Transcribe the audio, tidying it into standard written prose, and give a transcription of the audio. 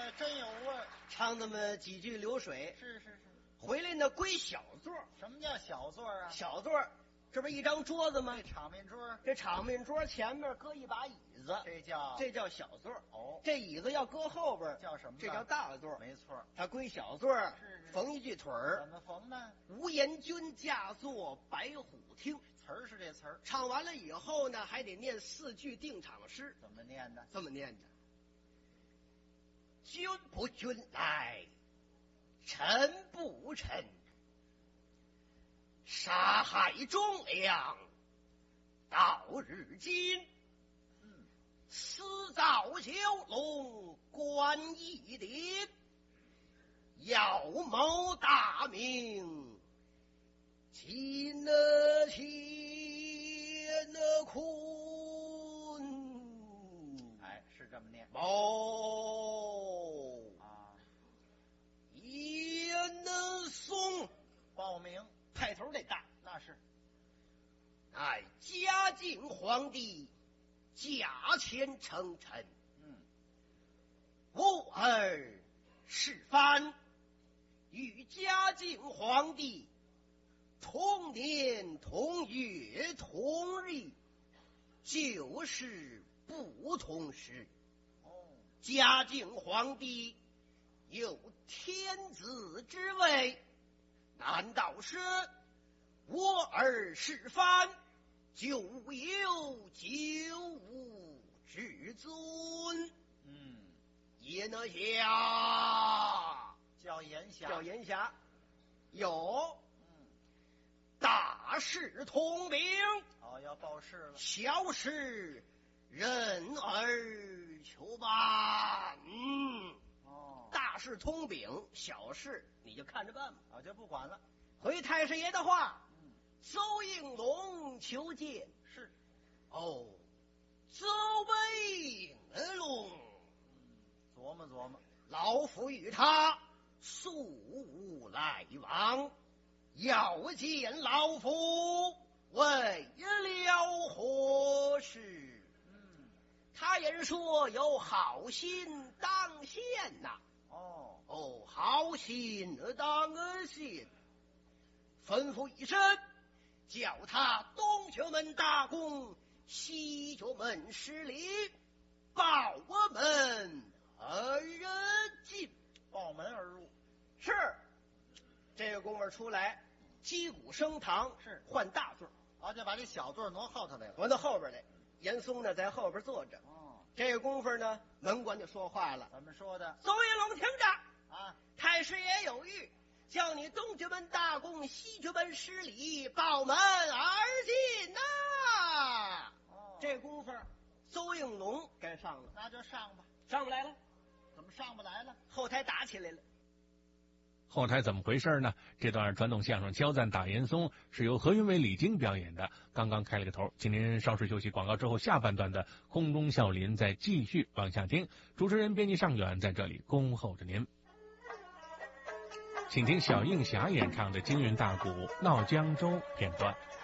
哎，真有味儿。 唱那么几句流水， 是， 回来呢归小座。 什么叫小座啊？ 小座，这不是一张桌子吗？ 这场面桌， 这场面桌前面搁一把椅子，这叫小座。 哦， 这椅子要搁后边叫什么？ 这叫大座。 没错， 它归小座， 是缝一句腿儿。 怎么缝呢？ 无言君驾坐白虎厅。 词儿是这词儿。 唱完了以后呢，还得念4句定场诗。 怎么念的？ 这么念的：君不君来，臣不臣。杀害忠良，到日今。私造九龙关一点，要谋大名，今天坤。 哎，是这么念。 谋啊， 严嵩报名派头得大， 那是。 乃嘉靖皇帝驾前称臣，吾儿是藩，与嘉靖皇帝同年同月同日，就是不同时。嘉靖皇帝有天子之位，难道是我儿是藩，就有九五之尊？也能下叫言侠， 叫言侠。有大事通禀。 哦，要报事了。 小事任儿求办。大事通禀，小事你就看着办吧。 我就不管了。 回太师爷的话，邹应龙求见。 是。 哦，邹应龙， 琢磨琢磨， 老夫与他素无来往，要见老夫为了何事？他言说有好心当先呐。好心当先，吩咐一声，叫他东角门大公，西角门施礼，报我们而进。 报门而入。 是。这个功夫出来，击鼓升堂， 是换大座。 就把这小座挪后头来了， 挪到后边来。严嵩呢在后边坐着。这个功夫呢，门官就说话了。 怎么说的？ 邹应龙听着啊， 太师爷有谕，叫你东角门大公，西角门施礼，报门而进呐。这功夫邹应龙该上了。 那就上吧。 上不来了。 怎么上不来了？ 后台打起来了。 后台怎么回事呢？这段传统相声焦赞打严嵩是由何云伟、李菁表演的，刚刚开了个头，请您稍事休息，广告之后下半段的空中笑林再继续往下听。主持人编辑尚远在这里恭候着您，请听小应霞演唱的京韵大鼓《闹江州》片段。